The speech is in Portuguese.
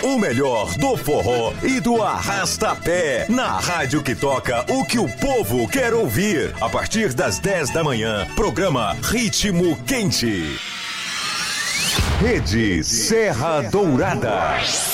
O melhor do forró e do arrasta-pé. Na rádio que toca o que o povo quer ouvir. A partir das 10 da manhã, programa Ritmo Quente. Rede Serra Dourada.